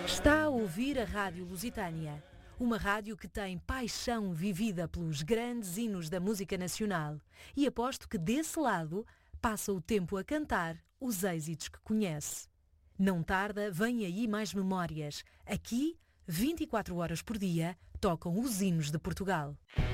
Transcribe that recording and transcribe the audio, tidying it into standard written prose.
Está a ouvir a Rádio Lusitânia, uma rádio que tem paixão vivida pelos grandes hinos da música nacional, e aposto que desse lado passa o tempo a cantar os êxitos que conhece. Não tarda, vem aí mais memórias. Aqui, 24 horas por dia, tocam os hinos de Portugal.